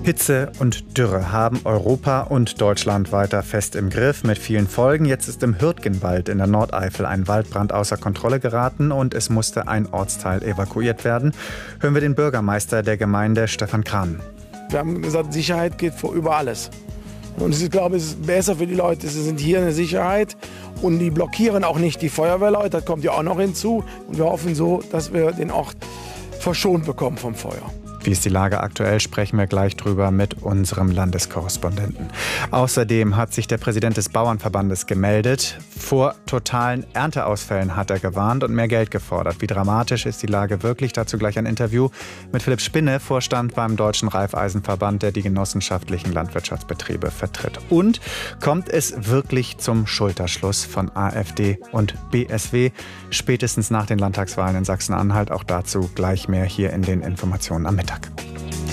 Hitze und Dürre haben Europa und Deutschland weiter fest im Griff mit vielen Folgen. Jetzt ist im Hürtgenwald in der Nordeifel ein Waldbrand außer Kontrolle geraten und es musste ein Ortsteil evakuiert werden. Hören wir den Bürgermeister der Gemeinde, Stefan Kran. Wir haben gesagt, Sicherheit geht über alles. Und ich glaube, es ist besser für die Leute, sie sind hier in der Sicherheit und die blockieren auch nicht die Feuerwehrleute, das kommt ja auch noch hinzu. Und wir hoffen so, dass wir den Ort verschont bekommen vom Feuer. Wie ist die Lage aktuell, sprechen wir gleich drüber mit unserem Landeskorrespondenten. Außerdem hat sich der Präsident des Bauernverbandes gemeldet. Vor totalen Ernteausfällen hat er gewarnt und mehr Geld gefordert. Wie dramatisch ist die Lage wirklich? Dazu gleich ein Interview mit Philipp Spinne, Vorstand beim Deutschen Raiffeisenverband, der die genossenschaftlichen Landwirtschaftsbetriebe vertritt. Und kommt es wirklich zum Schulterschluss von AfD und BSW? Spätestens nach den Landtagswahlen in Sachsen-Anhalt. Auch dazu gleich mehr hier in den Informationen am Mittag.